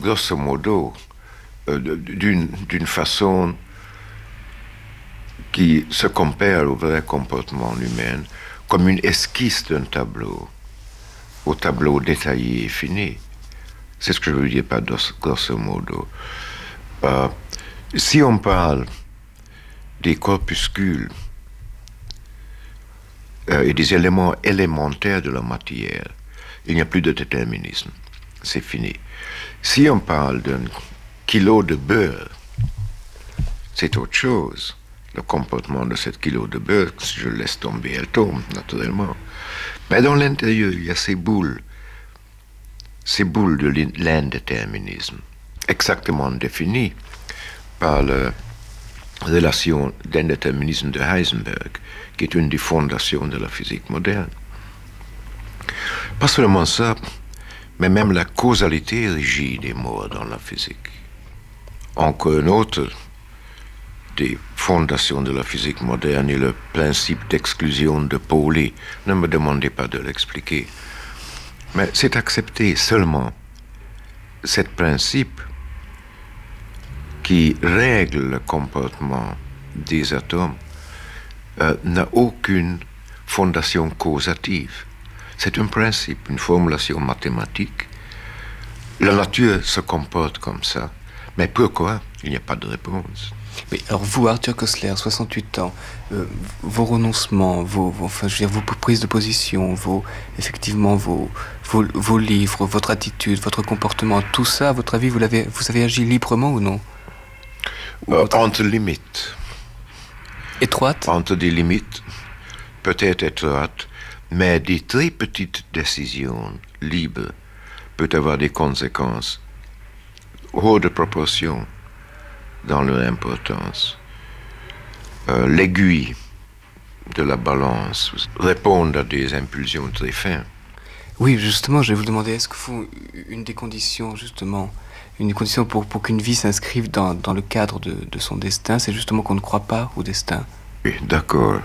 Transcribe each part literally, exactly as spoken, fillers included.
grosso modo, euh, d'une, d'une façon qui se compare au vrai comportement humain, comme une esquisse d'un tableau, au tableau détaillé et fini. C'est ce que je veux dire par grosso modo. Euh, si on parle des corpuscules euh, et des éléments élémentaires de la matière, il n'y a plus de déterminisme. C'est fini. Si on parle d'un kilo de beurre, c'est autre chose. Le comportement de cette kilo de beurre, si je le laisse tomber, elle tombe, naturellement. Mais dans l'intérieur, il y a ces boules, ces boules de l'indéterminisme, exactement définies par la relation d'indéterminisme de Heisenberg, qui est une des fondations de la physique moderne. Pas seulement ça, mais même la causalité régit des mots dans la physique. Encore une autre des fondations de la physique moderne est le principe d'exclusion de Pauli. Ne me demandez pas de l'expliquer. Mais c'est accepté seulement. Ce principe qui règle le comportement des atomes euh, n'a aucune fondation causative. C'est un principe, une formulation mathématique. La nature se comporte comme ça. Mais pourquoi? Il n'y a pas de réponse. Mais alors vous, Arthur Koestler, soixante-huit ans, euh, vos renoncements, vos, vos, enfin, je veux dire, vos prises de position, vos, effectivement, vos, vos, vos livres, votre attitude, votre comportement, tout ça, à votre avis, vous, l'avez, vous avez agi librement ou non? Ou euh, votre... Entre limites. Étroites? Entre des limites, peut-être étroites, mais des très petites décisions libres peuvent avoir des conséquences hors de proportion dans leur importance. Euh, l'aiguille de la balance répond à des impulsions très fines. Oui, justement, je vais vous demander, est-ce que vous, une des conditions, justement, une des conditions pour, pour qu'une vie s'inscrive dans, dans le cadre de, de son destin, c'est justement qu'on ne croit pas au destin? Oui, d'accord.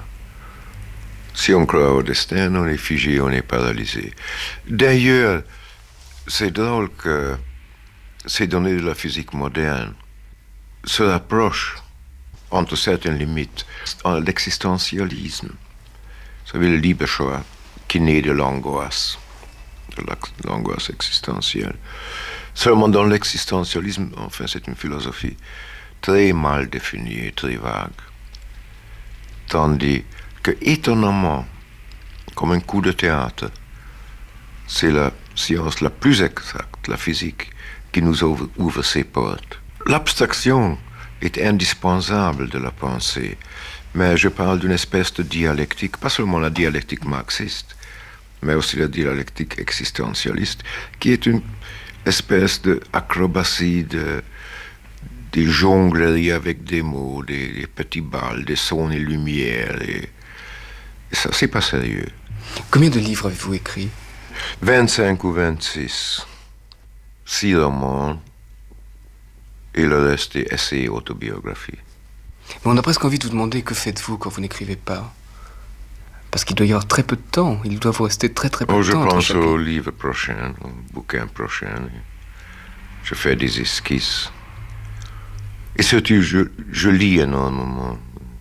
Si on croit au destin, on est figé, on est paralysé. D'ailleurs, c'est drôle que ces données de la physique moderne se rapprochent, entre certaines limites, à l'existentialisme. Vous savez, le libre choix qui naît de l'angoisse, de l'angoisse existentielle. Seulement dans l'existentialisme, enfin, c'est une philosophie très mal définie et très vague. Tandis que, étonnamment, comme un coup de théâtre, c'est la science la plus exacte, la physique, qui nous ouvre, ouvre ses portes. L'abstraction est indispensable de la pensée, mais je parle d'une espèce de dialectique, pas seulement la dialectique marxiste, mais aussi la dialectique existentialiste, qui est une espèce d'acrobatie, de, des jongleries avec des mots, des, des petits balles, des sons et lumières, et, et ça, c'est pas sérieux. Combien de livres avez-vous écrit? vingt-cinq ou vingt-six. Six romans, et le reste est essais et autobiographie. Mais on a presque envie de vous demander que faites-vous quand vous n'écrivez pas? Parce qu'il doit y avoir très peu de temps. Il doit vous rester très très peu oh, de temps. Je pense au livre prochain, au bouquin prochain. Je fais des esquisses. Et surtout, je, je lis énormément.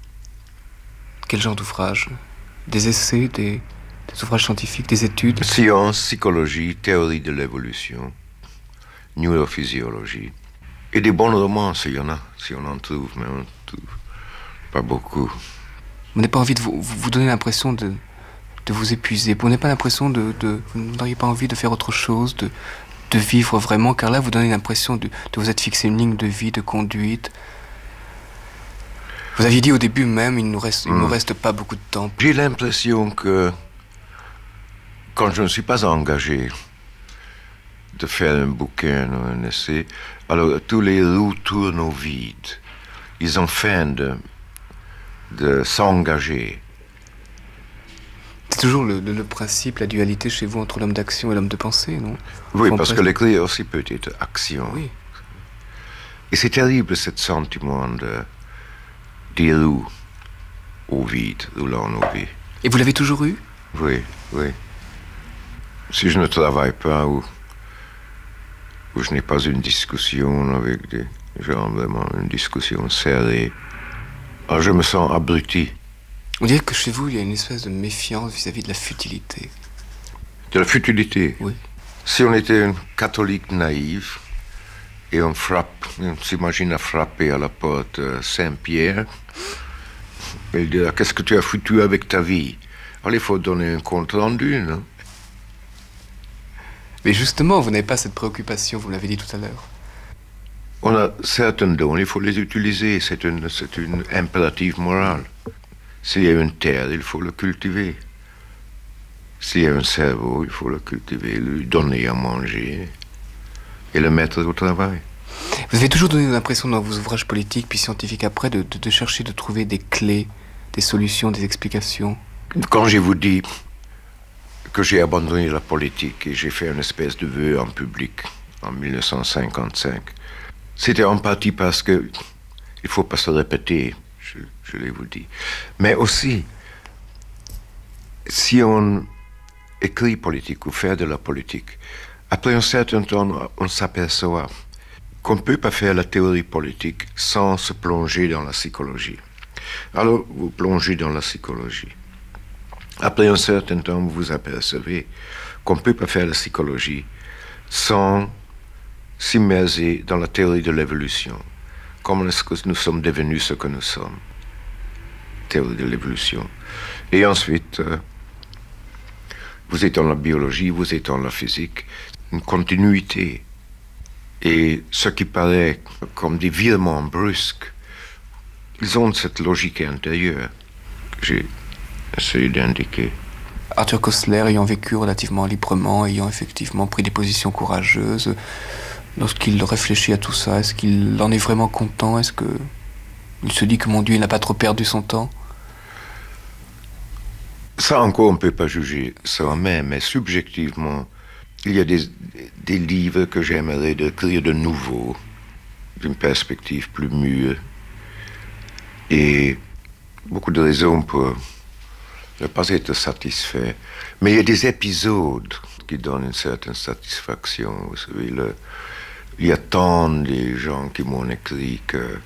Quel genre d'ouvrage? Des essais, des, des ouvrages scientifiques, des études? Science, psychologie, théorie de l'évolution, neurophysiologie. Et des bons romans, s'il y en a, si on en trouve, mais on ne trouve pas beaucoup. Vous n'avez pas envie de vous, vous donner l'impression de, de vous épuiser? Vous n'avez pas l'impression de, de... Vous n'auriez pas envie de faire autre chose, de, de vivre vraiment? Car là, vous donnez l'impression de, de vous être fixé une ligne de vie, de conduite. Vous aviez dit au début même, il ne nous reste, il nous reste pas beaucoup de temps. J'ai l'impression que quand je ne suis pas engagé de faire un bouquin ou un essai, alors tous les roues tournent au vide. Ils ont faim de, de s'engager. C'est toujours le, le, le principe, la dualité chez vous entre l'homme d'action et l'homme de pensée, non? Oui, parce que l'écrire aussi peut être action. Oui. Et c'est terrible, ce sentiment de, des roues au vide, roulant au vide. Et vous l'avez toujours eu? Oui, oui. Si je ne travaille pas ou où je n'ai pas une discussion avec des gens, vraiment une discussion serrée. Alors je me sens abruti. On dirait que chez vous, il y a une espèce de méfiance vis-à-vis de la futilité. De la futilité? Oui. Si on était un catholique naïf, et on frappe, on s'imagine à frapper à la porte Saint-Pierre, et il dit, qu'est-ce que tu as foutu avec ta vie? Alors il faut donner un compte rendu, non? Mais justement, vous n'avez pas cette préoccupation, vous l'avez dit tout à l'heure. On a certains dons, il faut les utiliser, c'est une, c'est une impératif moral. S'il y a une terre, il faut le cultiver. S'il y a un cerveau, il faut le cultiver, lui donner à manger et le mettre au travail. Vous avez toujours donné l'impression dans vos ouvrages politiques puis scientifiques après de, de, de chercher de trouver des clés, des solutions, des explications. Quand je vous dis que j'ai abandonné la politique et j'ai fait une espèce de vœu en public en mille neuf cent cinquante-cinq, c'était en partie parce que, il ne faut pas se répéter, je, je l'ai vous dit, mais aussi, si on écrit politique ou fait de la politique, après un certain temps, on s'aperçoit qu'on ne peut pas faire la théorie politique sans se plonger dans la psychologie. Alors, vous plongez dans la psychologie. Après un certain temps, vous vous apercevez qu'on ne peut pas faire la psychologie sans s'immerger dans la théorie de l'évolution. Comment est-ce que nous sommes devenus ce que nous sommes? Théorie de l'évolution. Et ensuite, euh, vous êtes dans la biologie, vous êtes dans la physique, une continuité. Et ce qui paraît comme des virements brusques, ils ont cette logique intérieure que j'ai essayé d'indiquer. Arthur Koestler, ayant vécu relativement librement, ayant effectivement pris des positions courageuses, lorsqu'il réfléchit à tout ça, est-ce qu'il en est vraiment content? Est-ce qu'il se dit que, mon Dieu, il n'a pas trop perdu son temps? Ça encore, on ne peut pas juger soi-même, mais subjectivement, il y a des, des livres que j'aimerais écrire de nouveau, d'une perspective plus mûre, et beaucoup de raisons pour ne pas être satisfait. Mais il y a des épisodes qui donnent une certaine satisfaction. Vous savez, le, il y a tant de gens qui m'ont écrit que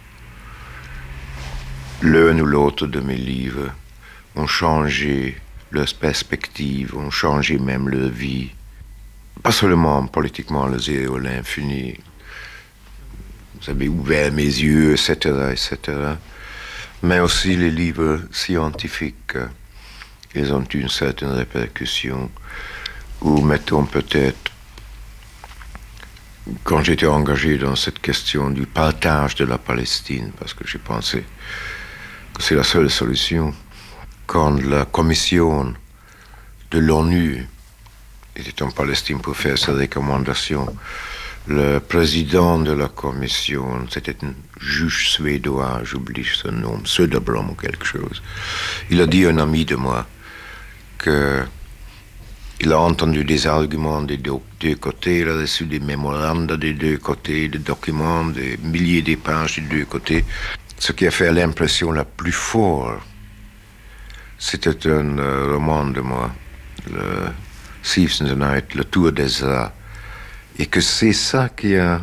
l'un ou l'autre de mes livres ont changé leurs perspectives, ont changé même leur vie. Pas seulement politiquement, le zéro, l'infini. Vous avez ouvert mes yeux, et cetera, et cetera. Mais aussi les livres scientifiques, ils ont eu une certaine répercussion. Ou mettons peut-être, quand j'étais engagé dans cette question du partage de la Palestine, parce que j'ai pensé que c'est la seule solution, quand la commission de l'ONU était en Palestine pour faire ses recommandations, le président de la commission, c'était un juge suédois, j'oublie son nom, Söderblom ou quelque chose. Il a dit à un ami de moi que il a entendu des arguments des deux, deux côtés, il a reçu des mémoranda des deux côtés, des documents, des milliers de pages des deux côtés. Ce qui a fait l'impression la plus forte, c'était un euh, roman de moi, le Thieves in the Night, Le Tour d'Ezra, et que c'est ça qui a,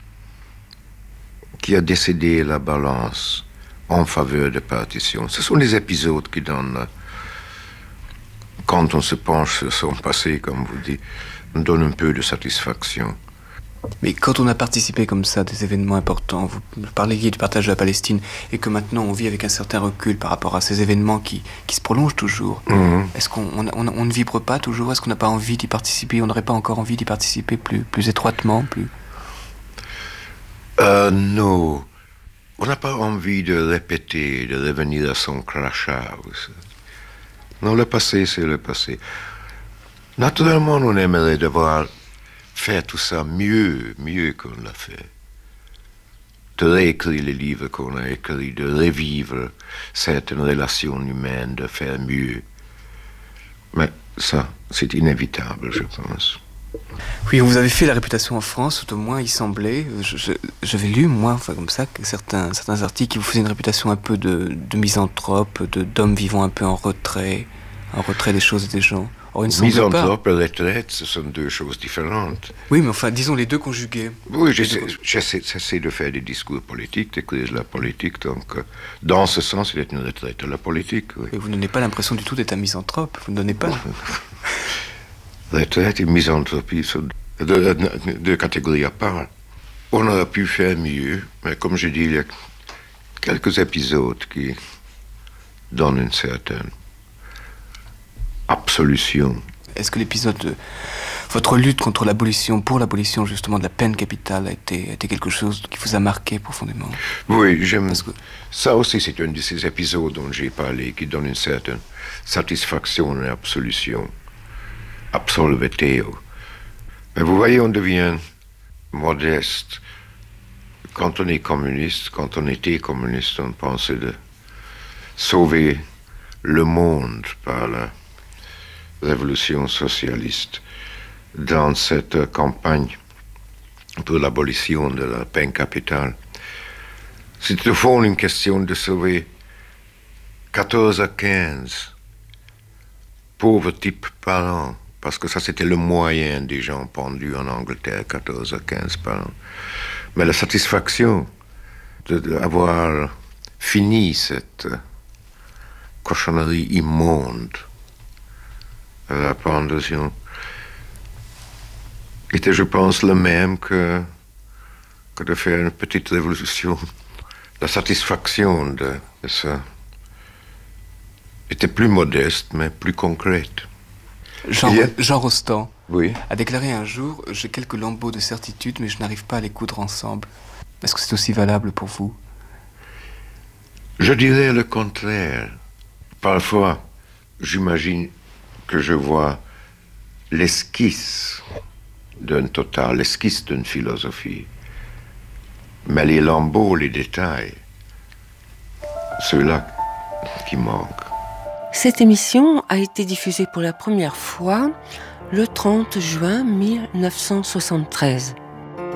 qui a décidé la balance en faveur de partition. Ce sont les épisodes qui donnent, quand on se penche sur son passé, comme vous dites, nous donnent un peu de satisfaction. Mais quand on a participé comme ça à des événements importants, vous parliez du partage de la Palestine, et que maintenant on vit avec un certain recul par rapport à ces événements qui, qui se prolongent toujours, mmh. Est-ce qu'on on, on, on ne vibre pas toujours? Est-ce qu'on n'a pas envie d'y participer? On n'aurait pas encore envie d'y participer plus, plus étroitement plus... euh, Non. On n'a pas envie de répéter, de revenir à son crachat. Non, le passé, c'est le passé. Naturellement, on aimerait devoir faire tout ça mieux, mieux qu'on l'a fait. De réécrire les livres qu'on a écrits, de revivre certaines relations humaines, de faire mieux. Mais ça, c'est inévitable, je pense. Oui, vous avez fait la réputation en France, au moins il semblait, je, je, j'avais lu, moi, enfin comme ça, que certains, certains articles qui vous faisaient une réputation un peu de, de misanthrope, de, d'homme vivant un peu en retrait, en retrait des choses et des gens. Or, il ne semble Misanthrope pas. et retraite, ce sont deux choses différentes. Oui, mais enfin, disons les deux conjugués. Oui, j'essaie, j'essaie, j'essaie de faire des discours politiques, d'écrire de la politique, donc euh, dans ce sens, il est une retraite de la politique, oui. Et vous n'avez pas l'impression du tout d'être un misanthrope, vous ne donnez pas. Retraite et misanthropie sont deux, deux, deux catégories à part. On aurait pu faire mieux, mais comme je dis, il y a quelques épisodes qui donnent une certaine absolution. Est-ce que l'épisode de votre lutte contre l'abolition, pour l'abolition justement de la peine capitale a été, a été quelque chose qui vous a marqué profondément? Oui, j'aime. Parce que... Ça aussi, c'est un de ces épisodes dont j'ai parlé, qui donne une certaine satisfaction et absolution. Absolveteo. Mais vous voyez, on devient modeste. Quand on est communiste, quand on était communiste, on pensait de sauver le monde par la révolution socialiste. Dans cette campagne pour l'abolition de la peine capitale, c'est au fond une question de sauver quatorze à quinze pauvres types par an, parce que ça c'était le moyen des gens pendus en Angleterre, quatorze à quinze par an. Mais la satisfaction d'avoir fini cette cochonnerie immonde, la pendaison, était, je pense, le même que, que de faire une petite révolution. La satisfaction de, de ça était plus modeste, mais plus concrète. Jean, a... Jean Rostand oui. a déclaré un jour « J'ai quelques lambeaux de certitude, mais je n'arrive pas à les coudre ensemble ». Est-ce que c'est aussi valable pour vous? Je dirais le contraire. Parfois, j'imagine que je vois l'esquisse d'un total, l'esquisse d'une philosophie. Mais les lambeaux, les détails, ceux-là qui manquent. Cette émission a été diffusée pour la première fois le trente juin mille neuf cent soixante-treize.